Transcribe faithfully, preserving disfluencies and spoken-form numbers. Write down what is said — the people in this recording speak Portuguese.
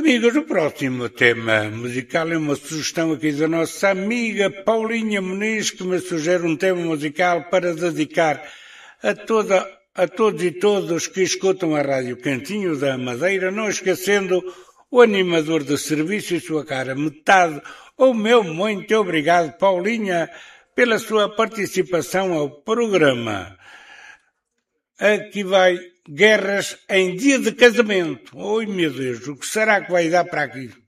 Amigos, o próximo tema musical é uma sugestão aqui da nossa amiga Paulinha Muniz, que me sugere um tema musical para dedicar a, toda, a todos e todos que escutam a Rádio Cantinho da Madeira, não esquecendo o animador de serviço e sua cara metade. O meu muito obrigado, Paulinha, pela sua participação ao programa. Aqui vai Guerras em Dia de Casamento. Oi, meu Deus, o que será que vai dar para aqui?